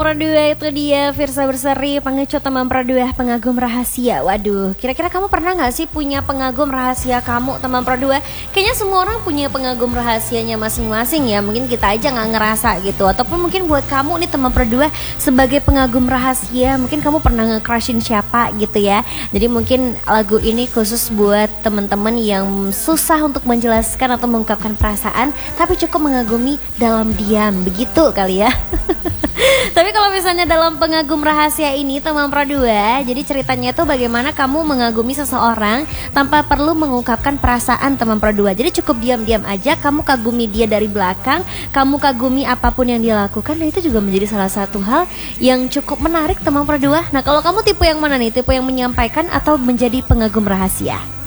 Produa itu dia Firsa Berseri, pengecut teman Produa, pengagum rahasia. Waduh, kira-kira kamu pernah gak sih punya pengagum rahasia kamu teman Produa? Kayaknya semua orang punya pengagum rahasianya masing-masing ya. Mungkin kita aja gak ngerasa gitu. Ataupun mungkin buat kamu nih teman Produa, sebagai pengagum rahasia, mungkin kamu pernah nge-crushin siapa gitu ya. Jadi mungkin lagu ini khusus buat teman-teman yang susah untuk menjelaskan atau mengungkapkan perasaan, tapi cukup mengagumi dalam diam, begitu kali ya. Tapi kalau misalnya dalam pengagum rahasia ini teman Produa, jadi ceritanya tuh bagaimana kamu mengagumi seseorang tanpa perlu mengungkapkan perasaan teman Produa. Jadi cukup diam-diam aja, kamu kagumi dia dari belakang, kamu kagumi apapun yang dia lakukan, dan itu juga menjadi salah satu hal yang cukup menarik teman Produa. Nah kalau kamu tipe yang mana nih? Tipe yang menyampaikan atau menjadi pengagum rahasia?